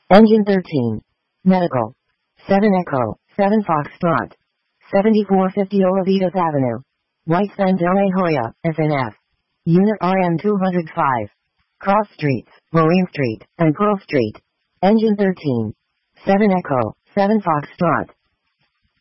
Engine 13. Medical. 7 Echo, 7 Foxtrot. 7450 Olavitas Avenue. White Sands, LA Jolla, SNF. Unit RM 205. Cross Streets, Marine Street, and Pearl Street. Engine 13. 7 Echo, 7 Foxtrot.